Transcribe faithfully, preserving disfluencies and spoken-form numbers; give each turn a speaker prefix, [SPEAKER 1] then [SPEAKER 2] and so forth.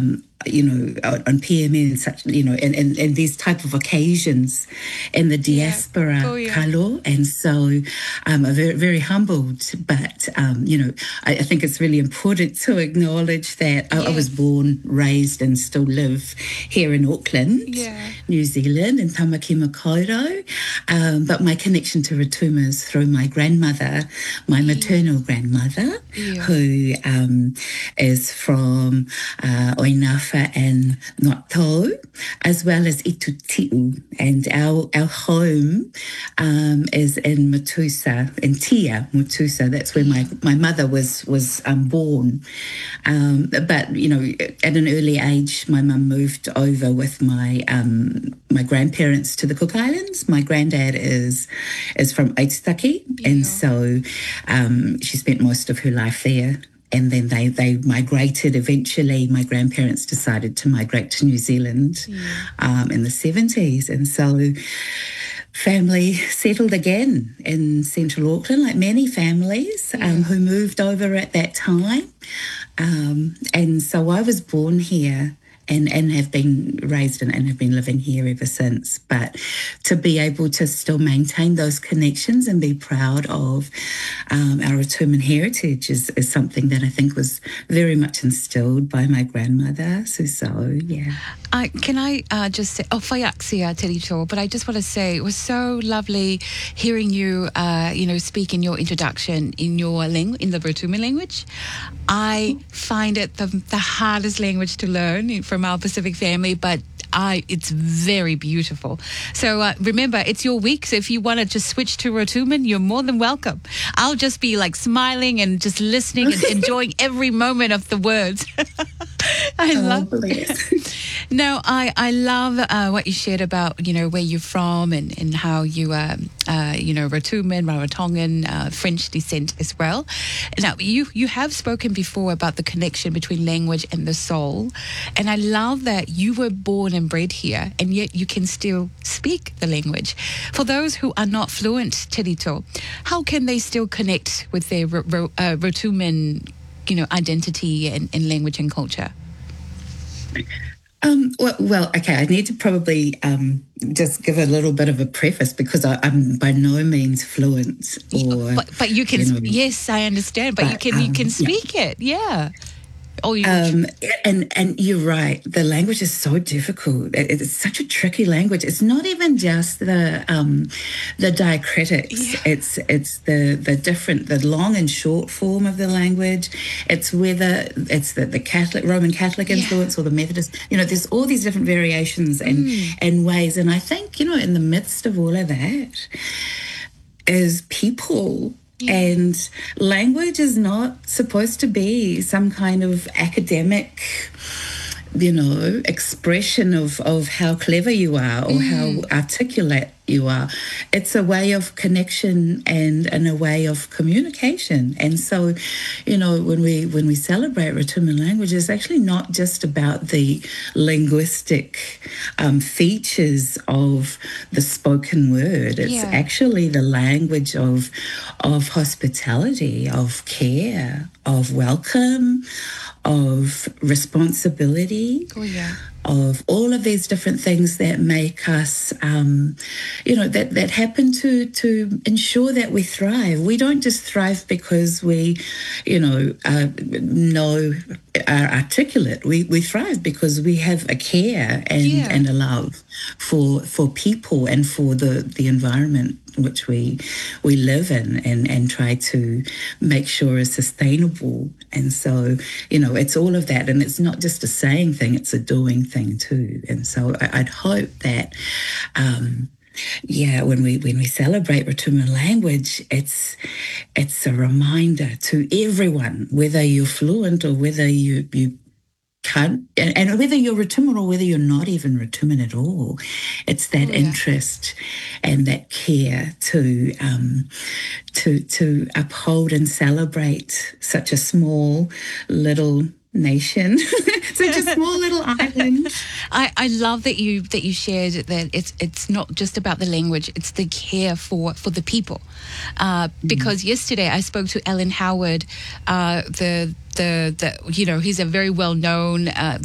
[SPEAKER 1] um, you know, on P M N and such, you know, and, and, and these type of occasions in the diaspora,
[SPEAKER 2] yeah. Oh, yeah.
[SPEAKER 1] Kalo. And so um, I'm very, very humbled. But, um, you know, I, I think it's really important to acknowledge that I,
[SPEAKER 2] yes.
[SPEAKER 1] I was born, raised and still live here in Auckland,
[SPEAKER 2] yeah.
[SPEAKER 1] New Zealand, in Tamaki Makaurau. Um, but my connection to Rotuma is through my grandmother, my maternal
[SPEAKER 2] yeah.
[SPEAKER 1] grandmother,
[SPEAKER 2] yeah.
[SPEAKER 1] who um, is from uh, Oinafa and Ngātau, as well as Itutiu. And our our home um, is in Mutusa, in Tia, Mutusa. That's where my, my mother was was um, born. Um, but, you know, at an early age, my mum moved over with my um, my grandparents to the Cook Islands. My granddad is is from Aitutaki, yeah. and so um, she spent most of her life there. And then they, they migrated eventually. My grandparents decided to migrate to New Zealand yeah. um, in the seventies. And so family settled again in central Auckland, like many families yeah. um, who moved over at that time. Um, and so I was born here. And, and have been raised and, and have been living here ever since. But to be able to still maintain those connections and be proud of um, our Rotuman heritage is, is something that I think was very much instilled by my grandmother. So, so yeah.
[SPEAKER 2] I, can I uh, just say, oh, whaiaksia te rito, but I just want to say it was so lovely hearing you, uh, you know, speak in your introduction in your language, in the Rotuman language. I find it the, the hardest language to learn from our Pacific family, but I, it's very beautiful. So uh, remember, it's your week. So if you want to just switch to Rotuman, you're more than welcome. I'll just be like smiling and just listening and enjoying every moment of the words. I
[SPEAKER 1] oh,
[SPEAKER 2] love
[SPEAKER 1] it.
[SPEAKER 2] No, I, I love uh, what you shared about, you know, where you're from and, and how you, um, uh, you know, Rotuman, Rarotongan, uh, French descent as well. Now, you, you have spoken before about the connection between language and the soul. And I love that you were born and bred here, and yet you can still speak the language. For those who are not fluent te rito, how can they still connect with their ro- ro- uh, Rotuman, you know, identity and, and language and culture?
[SPEAKER 1] Um, well, well, okay, I need to probably um, just give a little bit of a preface because I, I'm by no means fluent. Or,
[SPEAKER 2] but, but you can,
[SPEAKER 1] you know,
[SPEAKER 2] yes, I understand, but, but you can um, you can speak yeah. it, yeah. Oh, you
[SPEAKER 1] um, and and you're right. The language is so difficult. It, it's such a tricky language. It's not even just the um, the diacritics. Yeah. It's it's the the different the long and short form of the language. It's whether it's the, the Catholic Roman Catholic influence yeah. or the Methodist. You know, there's all these different variations and mm. and ways. And I think, you know, in the midst of all of that, is people. Yeah. And language is not supposed to be some kind of academic, you know, expression of, of how clever you are or mm. how articulate you are. It's a way of connection and, and a way of communication. And so, you know, when we when we celebrate Rotuman language, it's actually not just about the linguistic um, features of the spoken word. It's yeah. actually the language of of hospitality, of care, of welcome, of responsibility,
[SPEAKER 2] oh, yeah.
[SPEAKER 1] of all of these different things that make us, um, you know, that, that happen to, to ensure that we thrive. We don't just thrive because we, you know, uh, know, are articulate. We, we thrive because we have a care and,
[SPEAKER 2] yeah.
[SPEAKER 1] and a love for for people and for the, the environment which we we live in and, and try to make sure is sustainable. And so, you know, it's all of that. And it's not just a saying thing, it's a doing thing too. And so I, I'd hope that, um, yeah, when we when we celebrate Rotuman language, it's it's a reminder to everyone, whether you're fluent or whether you you can't, and, and whether you're Rotuman or whether you're not even Rotuman at all, it's that oh, yeah. interest and that care to um, to to uphold and celebrate such a small little nation, such a small little island.
[SPEAKER 2] I, I love that you that you shared that it's it's not just about the language, it's the care for, for the people. Uh, because mm. yesterday I spoke to Alan Howard, uh, the the the you know he's a very well known uh,